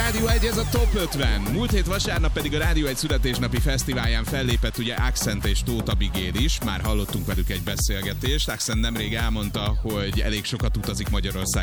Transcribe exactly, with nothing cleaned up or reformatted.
Rádió egy, ez a Top ötven. Múlt hét vasárnap pedig a Rádió egy születésnapi fesztiválján fellépett ugye Accent és Tóth Abigail is. Már hallottunk velük egy beszélgetést. Accent nemrég elmondta, hogy elég sokat utazik Magyarországon